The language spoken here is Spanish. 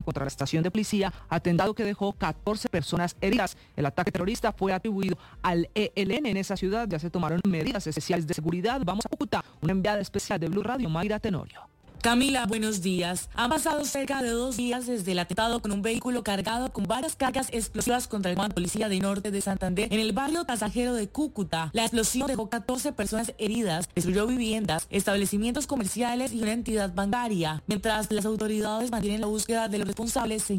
contra la estación de policía, atentado que dejó 14 personas heridas. El ataque terrorista fue atribuido al ELN. En esa ciudad ya se tomaron medidas especiales de seguridad. Vamos a Cúcuta, una enviada especial de Blue Radio, Mayra Tenorio. Camila, buenos días. Han pasado cerca de 2 días desde el atentado con un vehículo cargado con varias cargas explosivas contra el Comando de Policía de Norte de Santander en el barrio Tasajero de Cúcuta. La explosión dejó 14 personas heridas, destruyó viviendas, establecimientos comerciales y una entidad bancaria. Mientras las autoridades mantienen la búsqueda de los responsables,